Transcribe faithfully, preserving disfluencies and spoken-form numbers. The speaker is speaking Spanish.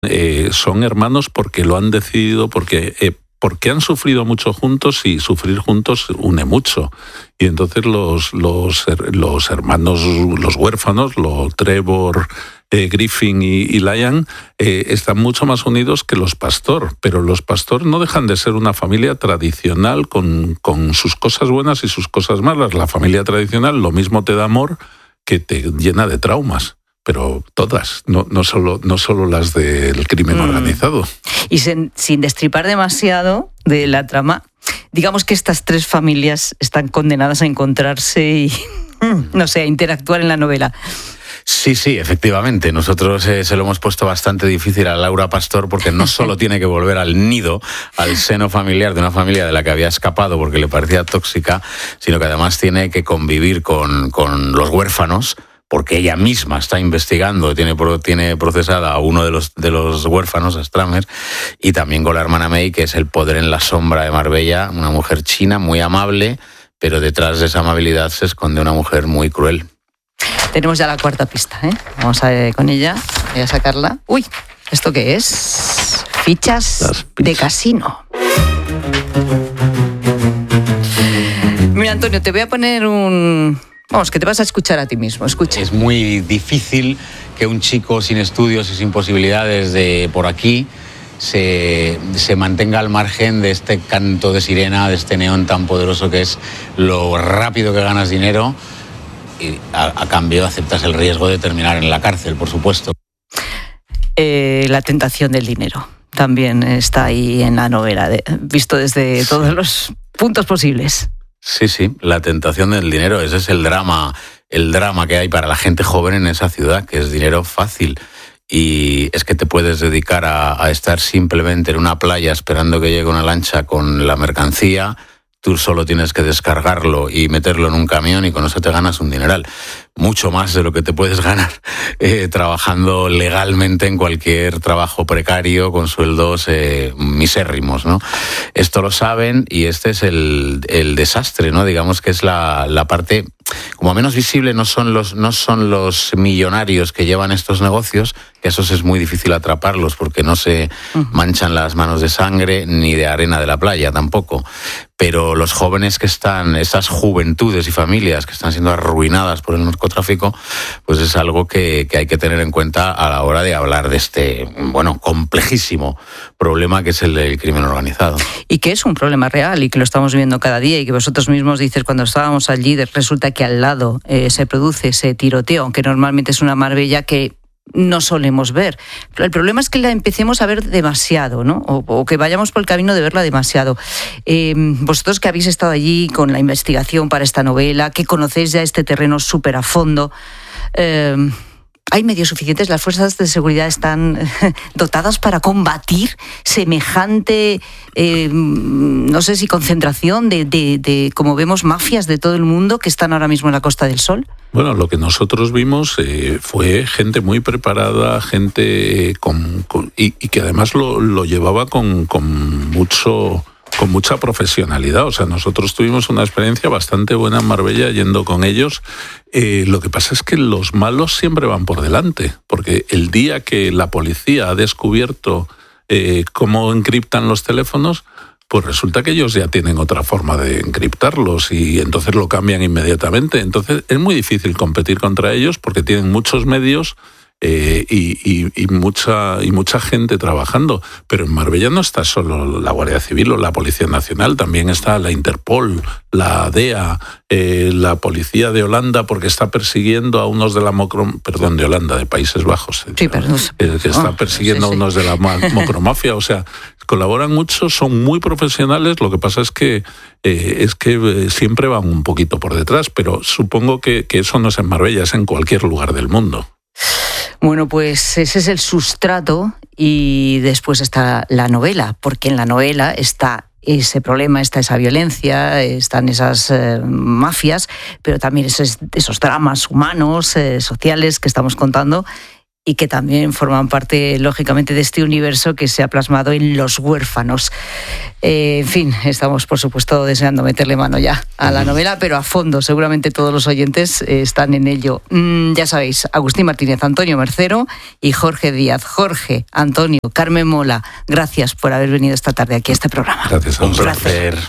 Eh, son hermanos porque lo han decidido, porque... Eh, porque han sufrido mucho juntos y sufrir juntos une mucho. Y entonces los, los, los hermanos, los huérfanos, los Trevor, eh, Griffin y, y Liam, eh, están mucho más unidos que los Pastor. Pero los Pastor no dejan de ser una familia tradicional con, con sus cosas buenas y sus cosas malas. La familia tradicional lo mismo te da amor que te llena de traumas. Pero todas, no, no, solo, no solo las del crimen mm. organizado. Y sin, sin destripar demasiado de la trama, digamos que estas tres familias están condenadas a encontrarse y, no sé, a interactuar en la novela. Sí, sí, efectivamente. Nosotros eh, se lo hemos puesto bastante difícil a Laura Pastor porque no solo tiene que volver al nido, al seno familiar de una familia de la que había escapado porque le parecía tóxica, sino que además tiene que convivir con, con los huérfanos, porque ella misma está investigando, tiene, tiene procesada a uno de los, de los huérfanos, a Stramer, y también con la hermana May, que es el poder en la sombra de Marbella, una mujer china muy amable, pero detrás de esa amabilidad se esconde una mujer muy cruel. Tenemos ya la cuarta pista, ¿eh? Vamos a ir con ella, voy a sacarla. Uy, ¿esto qué es? Fichas de casino. Mira, Antonio, te voy a poner un... Vamos, que te vas a escuchar a ti mismo, escucha. Es muy difícil que un chico sin estudios y sin posibilidades de por aquí se, se mantenga al margen de este canto de sirena, de este neón tan poderoso que es lo rápido que ganas dinero y a, a cambio aceptas el riesgo de terminar en la cárcel, por supuesto. Eh, la tentación del dinero también está ahí en la novela, de, visto desde todos los puntos posibles. Sí, sí, la tentación del dinero, ese es el drama, el drama que hay para la gente joven en esa ciudad, que es dinero fácil. Y es que te puedes dedicar a, a estar simplemente en una playa esperando que llegue una lancha con la mercancía, tú solo tienes que descargarlo y meterlo en un camión y con eso te ganas un dineral. Mucho más de lo que te puedes ganar eh, trabajando legalmente en cualquier trabajo precario con sueldos eh, misérrimos, ¿no? Esto lo saben y este es el, el desastre, ¿no? Digamos que es la, la parte como menos visible. No son los no son los millonarios que llevan estos negocios, que esos es muy difícil atraparlos porque no se manchan las manos de sangre ni de arena de la playa tampoco. Pero los jóvenes que están, esas juventudes y familias que están siendo arruinadas por el narcotráfico, pues es algo que, que hay que tener en cuenta a la hora de hablar de este, bueno, complejísimo problema que es el del crimen organizado. Y que es un problema real y que lo estamos viendo cada día y que vosotros mismos dices, cuando estábamos allí, resulta que al lado eh, se produce ese tiroteo, aunque normalmente es una Marbella que no solemos ver. Pero el problema es que la empecemos a ver demasiado, ¿no? O, o que vayamos por el camino de verla demasiado. Eh, vosotros que habéis estado allí con la investigación para esta novela, que conocéis ya este terreno súper a fondo, eh, ¿hay medios suficientes? ¿Las fuerzas de seguridad están dotadas para combatir semejante, eh, no sé si concentración de, de, de, como vemos, mafias de todo el mundo que están ahora mismo en la Costa del Sol? Bueno, lo que nosotros vimos eh, fue gente muy preparada, gente con, con y, y que además lo, lo llevaba con, con mucho... con mucha profesionalidad. O sea, nosotros tuvimos una experiencia bastante buena en Marbella yendo con ellos. Eh, lo que pasa es que los malos siempre van por delante, porque el día que la policía ha descubierto eh, cómo encriptan los teléfonos, pues resulta que ellos ya tienen otra forma de encriptarlos y entonces lo cambian inmediatamente. Entonces es muy difícil competir contra ellos porque tienen muchos medios Eh, y, y, y, mucha, y mucha gente trabajando. Pero en Marbella no está solo la Guardia Civil o la Policía Nacional, también está la Interpol, la D E A, eh, la Policía de Holanda, porque está persiguiendo a unos de la Mocro... Perdón, de Holanda, de Países Bajos. Sí, perdón. Eh, que está oh, persiguiendo sí, sí. a unos de la Mocromafia. O sea, colaboran mucho, son muy profesionales. Lo que pasa es que, eh, es que eh, siempre van un poquito por detrás, pero supongo que, que eso no es en Marbella, es en cualquier lugar del mundo. Bueno, pues ese es el sustrato y después está la novela, porque en la novela está ese problema, está esa violencia, están esas eh, mafias, pero también esos, esos dramas humanos, eh, sociales que estamos contando y que también forman parte, lógicamente, de este universo que se ha plasmado en Los huérfanos. Eh, en fin, estamos, por supuesto, deseando meterle mano ya a la novela, pero a fondo. Seguramente todos los oyentes eh, están en ello. Mm, ya sabéis, Agustín Martínez, Antonio Mercero y Jorge Díaz. Jorge, Antonio, Carmen Mola, gracias por haber venido esta tarde aquí a este programa. Gracias a un placer.